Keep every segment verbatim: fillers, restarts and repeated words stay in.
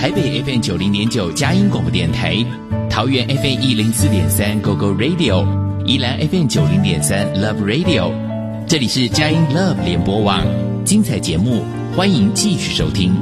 台北 F M 九零点九佳音广播电台，桃园 F M 一零四点三 Go Go Radio， 宜兰 F M 九零点三 Love Radio， 这里是佳音 Love 联播网，精彩节目欢迎继续收听。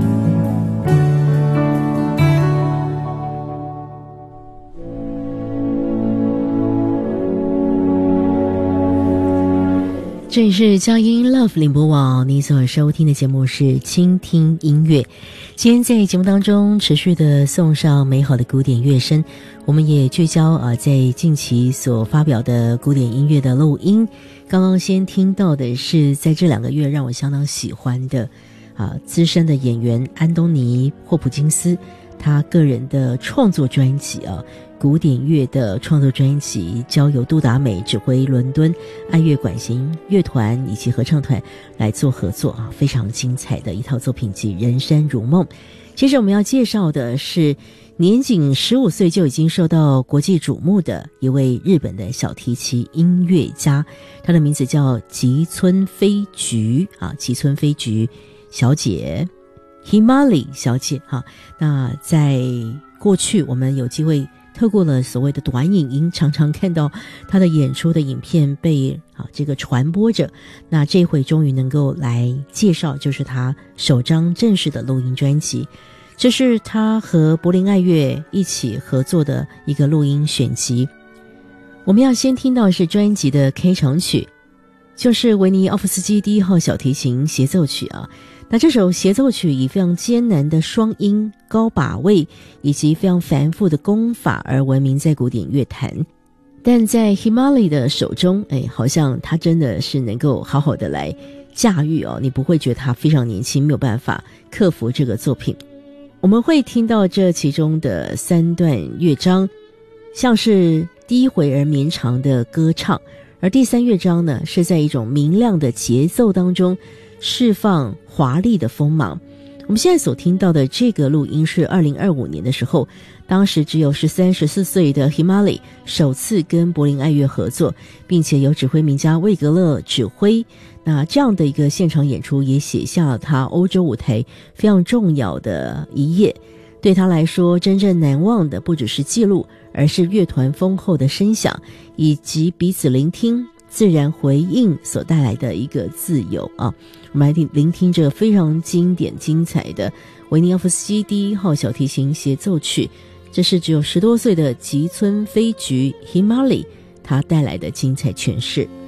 这里是佳音 Love 联播网，你所收听的节目是倾听音乐。今天在节目当中持续的送上美好的古典乐声，我们也聚焦啊在近期所发表的古典音乐的录音。刚刚先听到的是在这两个月让我相当喜欢的啊资深的演员安东尼霍普金斯，他个人的创作专辑啊。古典乐的创作专辑，交由杜达美指挥伦敦爱乐管弦乐团以及合唱团来做合作啊，非常精彩的一套作品集《人生如梦》。接着我们要介绍的是年仅十五岁就已经受到国际瞩目的一位日本的小提琴音乐家，他的名字叫吉村飞菊啊，吉村飞菊小姐 Himali 小姐哈。那在过去我们有机会透过了所谓的短影音，常常看到他的演出的影片被啊这个传播着。那这回终于能够来介绍，就是他首张正式的录音专辑。这是他和柏林爱乐一起合作的一个录音选集。我们要先听到的是专辑的开场曲，就是维尼奥夫斯基第一号小提琴协奏曲啊。那这首协奏曲以非常艰难的双音、高把位以及非常繁复的功法而闻名在古典乐坛，但在 Himali 的手中，哎，好像他真的是能够好好的来驾驭哦，你不会觉得他非常年轻，没有办法克服这个作品。我们会听到这其中的三段乐章，像是低回而绵长的歌唱，而第三乐章呢，是在一种明亮的节奏当中释放华丽的锋芒。我们现在所听到的这个录音是二零二五年的时候，当时只有十三、十四岁的 Himali 首次跟柏林爱乐合作，并且由指挥名家魏格勒指挥。那这样的一个现场演出也写下了他欧洲舞台非常重要的一页。对他来说，真正难忘的不只是记录，而是乐团丰厚的声响以及彼此聆听自然回应所带来的一个自由啊！我们来听聆听这非常经典精彩的维尼奥夫斯基第一号小提琴协奏曲，这是只有十多岁的吉村飞菊 Himali 他带来的精彩诠释。